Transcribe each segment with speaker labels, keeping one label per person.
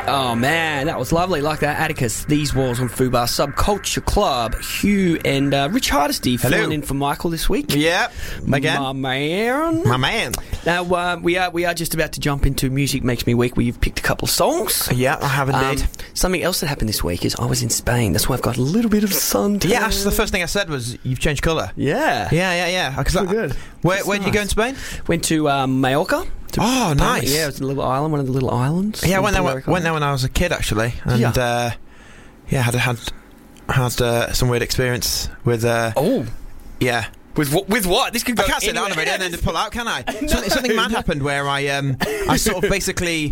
Speaker 1: Oh man, that was lovely. Like that, Atticus, These Walls on Fubar Subculture Club. Hugh and Rich Hardesty filling in for Michael this week.
Speaker 2: Yep, again.
Speaker 1: My man. Now we are just about to jump into Music Makes Me Weak, where you've picked a couple of songs.
Speaker 2: Yeah, I have indeed.
Speaker 1: Something else that happened this week is I was in Spain. That's why I've got a little bit of sun.
Speaker 2: Yeah, that's the first thing I said was you've changed colour.
Speaker 1: Yeah.
Speaker 2: Good. Where did you go in Spain?
Speaker 1: Went to Mallorca.
Speaker 2: Oh, nice.
Speaker 1: Yeah, it was a little island, one of the little islands.
Speaker 2: Yeah, I went there when I was a kid, actually. And, had some weird experience with... Yeah.
Speaker 1: With what? This could go.
Speaker 2: I can't sit down already and then just pull out, can I? Something mad happened where I sort of basically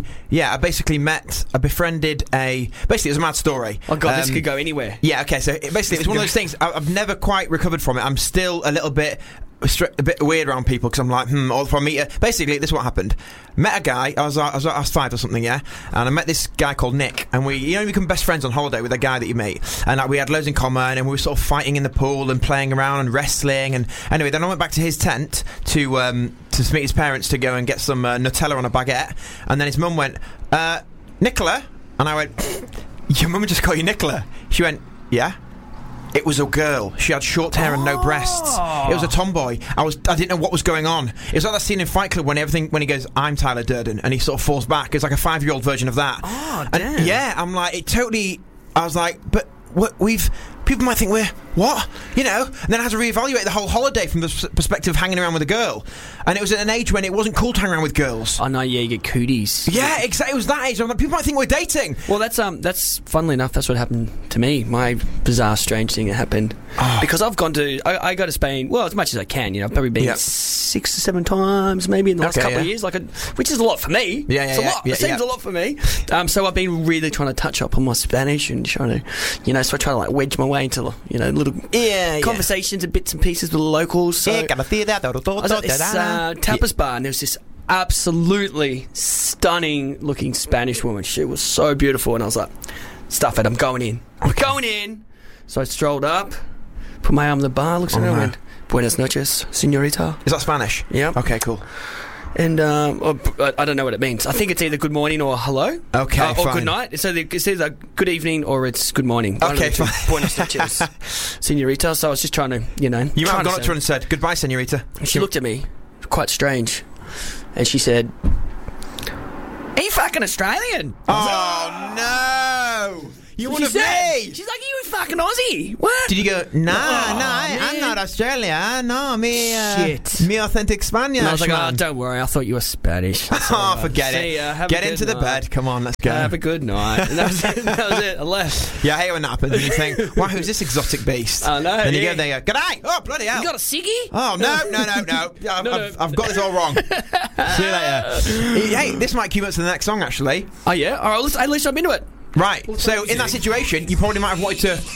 Speaker 2: befriended a... Basically, it was a mad story.
Speaker 1: Oh, God, this could go anywhere.
Speaker 2: Yeah, okay, so basically, it's one of those things. I've never quite recovered from it. I'm still a little bit... a bit weird around people because I'm like, or if I meet basically this is what happened. Met a guy, I was 5 or something, yeah, and I met this guy called Nick, and we become best friends on holiday with a guy that you meet, and we had loads in common, and we were sort of fighting in the pool and playing around and wrestling, and anyway, then I went back to his tent to meet his parents to go and get some Nutella on a baguette, and then his mum went, Nicola, and I went, your mum just called you Nicola? She went, yeah. It was a girl. She had short hair and no breasts. It was a tomboy. I didn't know what was going on. It was like that scene in Fight Club when he goes, I'm Tyler Durden, and he sort of falls back. It's like a 5-year-old version of that.
Speaker 1: Oh, damn.
Speaker 2: And yeah, I'm like, it totally... I was like, but people might think we're... What? And then I had to reevaluate the whole holiday from the perspective of hanging around with a girl. And it was at an age when it wasn't cool to hang around with girls.
Speaker 1: Oh, no, yeah, you get cooties.
Speaker 2: Yeah, exactly. It was that age. I'm like, people might think we're dating.
Speaker 1: Well, that's funnily enough, that's what happened to me. My bizarre, strange thing that happened. Oh. Because I've gone to... I go to Spain, well, as much as I can, I've probably been 6 or 7 times, maybe, in the last couple of years, which is a lot for me.
Speaker 2: Yeah,
Speaker 1: it's a lot. It seems a lot for me. So I've been really trying to touch up on my Spanish and trying to, so I try to, wedge my way into, little... conversations and bits and pieces with the locals. So I was at this tapas bar, and there was this absolutely stunning looking Spanish woman. She was so beautiful, and I was like, stuff it, I'm going in. So I strolled up, put my arm on the bar, looked at her and went, Buenas noches, señorita.
Speaker 2: Is that Spanish?
Speaker 1: Yeah.
Speaker 2: Okay, cool.
Speaker 1: And I don't know what it means. I think it's either good morning or hello.
Speaker 2: Okay,
Speaker 1: or good night. So it's either good evening or it's good morning.
Speaker 2: Okay, fine.
Speaker 1: Buenas noches, señorita. So I was just trying to, You might
Speaker 2: have gone up to her and said, goodbye, señorita.
Speaker 1: And she looked at me, quite strange, and she said, are you fucking Australian?
Speaker 2: Oh, no! You would have me!
Speaker 1: She's like, are you fucking Aussie? What?
Speaker 2: Did you go, I'm not Australia. No, me authentic Spanish.
Speaker 1: And I was like, oh, don't worry, I thought you were Spanish.
Speaker 2: Forget it. Get into the bed. Come on, let's go.
Speaker 1: Have a good night. And that was it. I left.
Speaker 2: Yeah, I hate when that happens. And you think, wow, who's this exotic beast?
Speaker 1: I know.
Speaker 2: And you go there, g'day. Oh, bloody hell.
Speaker 1: You got a ciggy?
Speaker 2: Oh, no. I've got this all wrong. See you later. Hey, this might keep us to the next song, actually.
Speaker 1: Oh, yeah? All right, at least I'm into it.
Speaker 2: Right, so in that situation, you probably might have wanted to...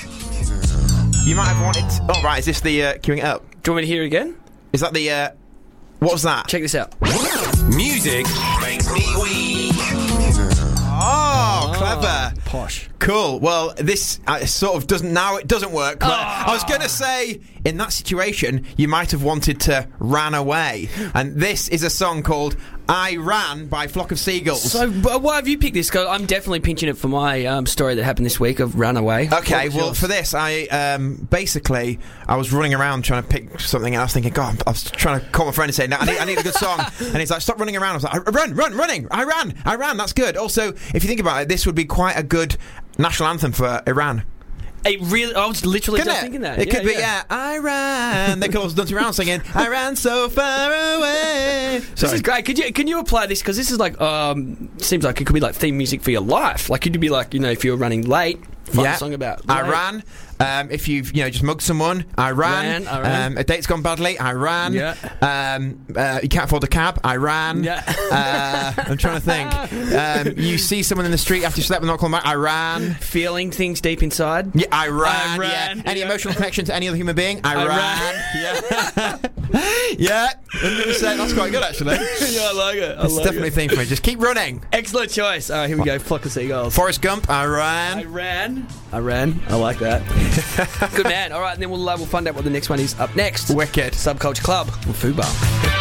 Speaker 2: Oh, right, is this the queuing it up?
Speaker 1: Do you want me to hear it again?
Speaker 2: Is that the... what was that?
Speaker 1: Check this out.
Speaker 3: Music makes me weak.
Speaker 2: Oh, clever.
Speaker 1: Posh.
Speaker 2: Cool. Well, this sort of doesn't... Now it doesn't work. But I was going to say, in that situation, you might have wanted to ran away. And this is a song called... I Ran by Flock of Seagulls.
Speaker 1: So, why have you picked this? Because I'm definitely pinching it for my story that happened this week of Runaway.
Speaker 2: Okay, well, for this, I was running around trying to pick something, and I was thinking, God, I was trying to call my friend and say, no, I need a good song. And he's like, stop running around. I was like, running. I ran. That's good. Also, if you think about it, this would be quite a good national anthem for Iran.
Speaker 1: It really, I was literally just thinking that.
Speaker 2: It could be, I ran. They could also dance around singing, I ran so far away.
Speaker 1: This is great. Can you apply this? Because this is like, seems like it could be like theme music for your life. Like, could you be like, if you're running late, find a song about late.
Speaker 2: I ran. If you've just mugged someone, I ran. A date's gone badly, I ran. You can't afford a cab, I ran. I'm trying to think. You see someone in the street after you slept and not calling back, I ran.
Speaker 1: Feeling things deep inside,
Speaker 2: I ran. Yeah. Any emotional connection to any other human being, I ran. Yeah, 100%. That's quite good, actually.
Speaker 1: I like it.
Speaker 2: It's definitely a theme for me. Just keep running.
Speaker 1: Excellent choice. All right, here we go. Flock of Seagulls.
Speaker 2: Forrest Gump, I ran.
Speaker 1: I like that. Good man. All right, and then we'll find out what the next one is up next.
Speaker 2: Wicked.
Speaker 1: Subculture Club with Fubar.